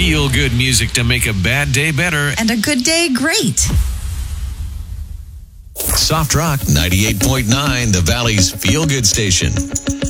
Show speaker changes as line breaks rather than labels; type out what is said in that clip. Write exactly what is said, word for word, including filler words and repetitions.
Feel-good music to make a bad day better.
And a good day great.
Soft Rock ninety-eight point nine, the Valley's feel-good station.